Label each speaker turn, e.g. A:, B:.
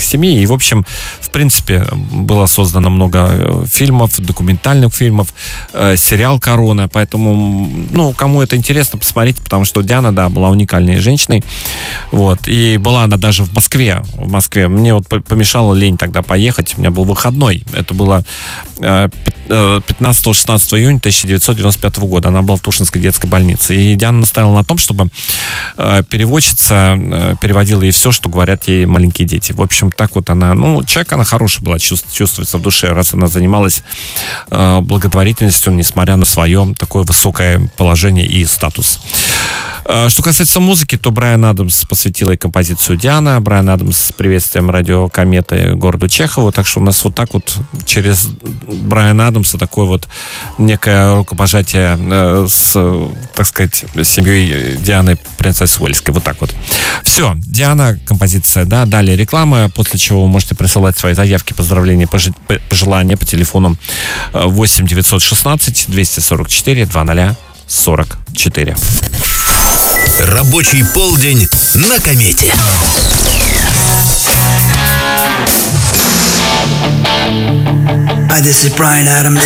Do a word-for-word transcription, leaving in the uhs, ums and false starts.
A: семьи. И, в общем, в принципе, было создано много фильмов, документальных фильмов, сериал «Корона». Поэтому, ну, кому это интересно, посмотрите, потому что Диана, да, была уникальной женщиной. Вот. И была она даже в Москве. В Москве. Мне вот помешала лень тогда поехать. У меня был выходной. Это было пятнадцатого-шестнадцатого июня тысяча девятьсот девяносто пятого года. Она была в Тушинской детской больнице. И Диана настояла на том, чтобы переводчица переводила ей все, что говорят ей маленькие дети. В общем, так вот она... Ну, человек, она хорошая была, чувствуется в душе, раз она занималась благотворительностью, несмотря на свое такое высокое положение и статус. Что касается музыки, то Брайан Адамс посвятил ей композицию «Диана». Брайан Адамс с приветствием радио «Кометы» городу Чехову. Так что у нас вот так вот через Брайана Адамса такое вот некое рукопожатие э, с, так сказать, семьей Дианы, принцессы Уэльской. Вот так вот. Все. Диана, композиция, да. Далее реклама, после чего вы можете присылать свои заявки, поздравления, пожелания по телефону восемь девятьсот шестнадцать двести сорок четыре двадцать сорок четыре.
B: Рабочий полдень на Комете.
C: Hi, this is Bryan Adams.